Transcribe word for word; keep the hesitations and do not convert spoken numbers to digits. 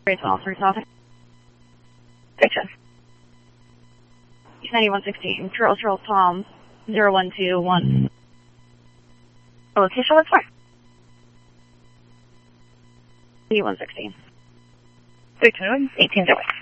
Grade twelve, three South. Gotcha. ninety-one sixteen, Charles Charles Tom, zero one two one. Location, what's for? ninety-one sixteen. three two one, eighteen zero.